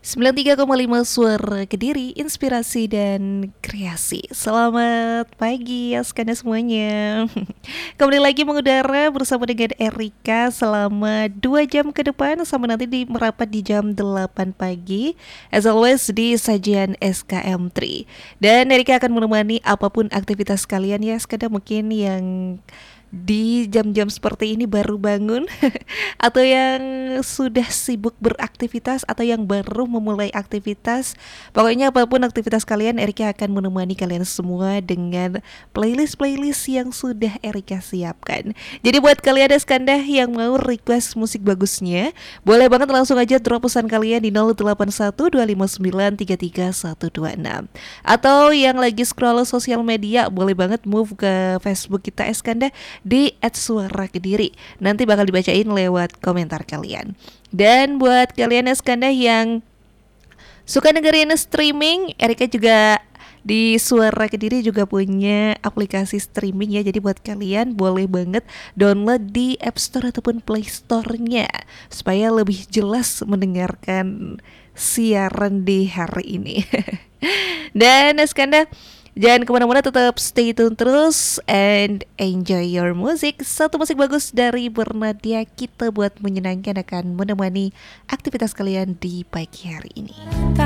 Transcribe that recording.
93,5 Suara Kediri, inspirasi dan kreasi. Selamat pagi ya sekalian semuanya. Kembali lagi mengudara bersama dengan Erika selama 2 jam ke depan, sampai nanti merapat di jam 8 pagi. As always di sajian SKM3. Dan Erika akan menemani apapun aktivitas kalian ya, sekadar mungkin yang di jam-jam seperti ini baru bangun atau yang sudah sibuk beraktivitas atau yang baru memulai aktivitas. Pokoknya apapun aktivitas kalian, Erika akan menemani kalian semua dengan playlist-playlist yang sudah Erika siapkan. Jadi buat kalian Askandah yang mau request musik bagusnya, boleh banget langsung aja drop pesan kalian di 0812593326. Atau yang lagi scroll sosial media, boleh banget move ke Facebook kita Askandah di @suarakediri. Nanti bakal dibacain lewat komentar kalian. Dan buat kalian Askandah yang suka dengerin streaming, Erika juga di Suara Kediri juga punya aplikasi streaming ya. Jadi buat kalian boleh banget download di App Store ataupun Play Store-nya supaya lebih jelas mendengarkan siaran di hari ini. Dan Askandah, jangan kemana-mana, tetap stay tune terus and enjoy your music. Satu musik bagus dari Bernadia kita buat menyenangkan akan menemani aktivitas kalian di pagi hari ini.